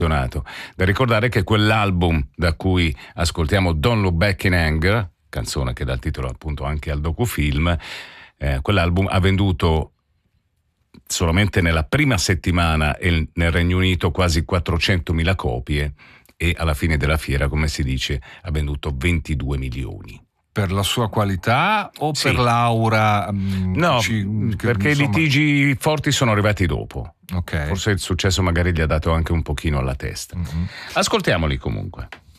Da ricordare che quell'album da cui ascoltiamo Don't Look Back in Anger, canzone che dà il titolo appunto anche al docufilm, quell'album ha venduto solamente nella prima settimana nel Regno Unito quasi 400.000 copie e alla fine della fiera, come si dice, ha venduto 22 milioni. Per la sua qualità o Sì. per l'aura? No, perché i litigi forti sono arrivati dopo. Okay. Forse il successo magari gli ha dato anche un pochino alla testa. Ascoltiamoli comunque.